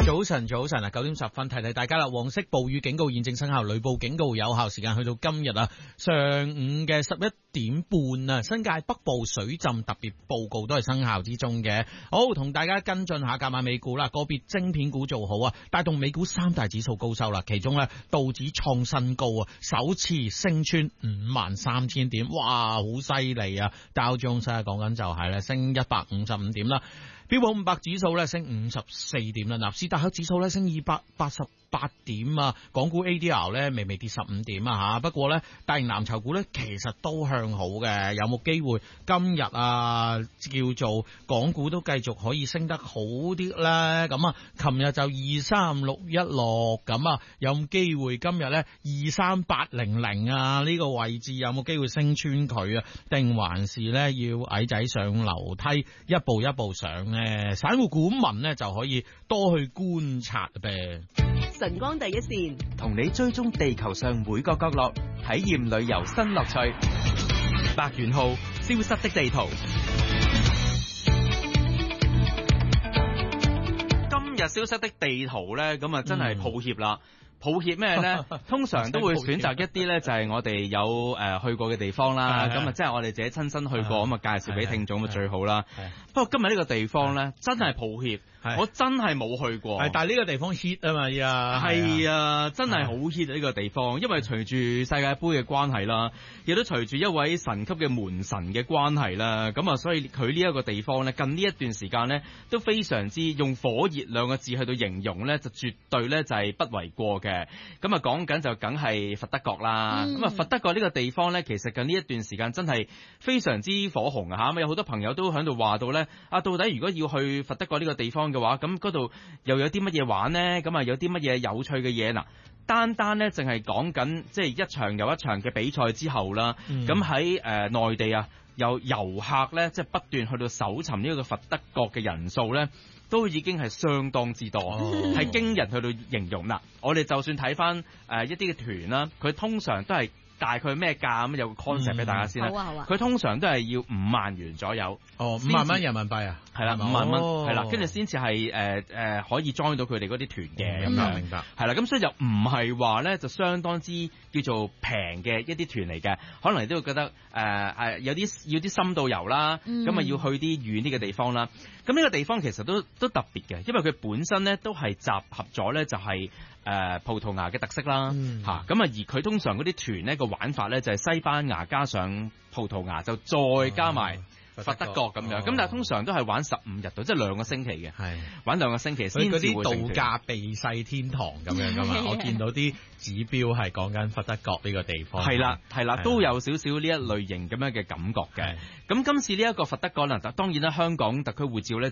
早晨啊，9點10分提提大家啦，黃色暴雨警告現正生效，雷暴警告有效時間去到今日啊上午嘅11點半啊，新界北部水浸特別報告都係生效之中嘅。好，同大家跟進下今晚美股啦，個別晶片股做好啊，帶動美股三大指數高收啦，其中咧道指創新高啊，首次升穿53,000點，哇，好犀利啊！道瓊斯講緊就係咧升155點啦。標普500指數咧升54點啦，納斯達克指數咧升288點啊，港股 ADR 咧微跌15點啊吓，不過咧大型藍籌股咧其實都向好嘅，有冇機會今日啊叫做港股都繼續可以升得好啲咧？咁啊，琴日就23616咁啊，有冇機會今日咧23800啊呢個位置有冇機會升穿佢啊？定還是咧要矮仔上樓梯一步一步上咧？散戶股民咧就可以多去觀察唄。 晨光第一線， 同你追蹤地球上每個角落，體驗旅遊新樂趣。百元號消失的地圖。今日消失的地圖咧，咁啊真係抱歉啦。抱歉咩咧？通常都會選擇一啲咧，就係我哋有去過嘅地方啦。咁啊，即係我哋自己親身去過，咁啊介紹俾聽眾咪最好啦。不過今日呢個地方咧，真係抱歉，我真係冇去過。 但係呢個地方 hit 啊嘛， 係啊，真係好 hit 呢個地方。因為隨住世界盃嘅關係啦，亦都隨住一位神級嘅門神嘅關係啦，咁啊，所以佢呢一個地方咧，近呢一段時間咧，都非常之用火熱兩個字去到形容咧，就絕對咧就係不為過嘅。咁啊，講緊就梗係佛得角啦。咁啊，佛得角呢個地方咧，其實近呢一段時間真係非常之火紅啊！嚇，咁有好多朋友都喺度話到咧，啊，到底如果要去佛得角呢個地方嘅話，咁嗰度又有啲乜嘢玩呢？咁啊，有啲乜嘢有趣嘅嘢嗱？單咧，淨係講緊即係一場又一場嘅比賽之後啦。咁喺內地啊，有遊客咧，即係不斷去到搜尋呢個佛得角嘅人數咧，都已經係相當之多，係驚人去到形容啦。我哋就算睇翻一啲嘅團啦，佢通常都係大概咩價咁，有個 concept 俾大家先啦。好啊。佢通常都係要5萬元左右。 5萬蚊人民幣啊？ 係啦，5萬蚊係啦，跟住先至係可以 join 到佢哋嗰啲團嘅咁樣。明白。係啦，咁所以就唔係話咧，就相當之叫做平嘅一啲團嚟嘅，可能你都會覺得有啲要啲深度遊啦，咁啊要去啲遠啲嘅地方啦。咁呢個地方其實都特別嘅，因為佢本身咧都係集合咗咧就係葡萄牙嘅特色啦，嚇咁啊，而佢通常嗰啲團咧個玩法咧就係西班牙加上葡萄牙，就再加埋佛得角咁樣。咁但係通常都係玩15日到，即係2個星期嘅，玩2個星期先至會成團。嗰啲度假避世天堂咁樣噶嘛？我見到啲指標係講緊佛得角呢個地方。係啦，都有少少呢一類型咁樣嘅感覺嘅。咁今次呢一個佛得角啦，當然啦，香港特區護照咧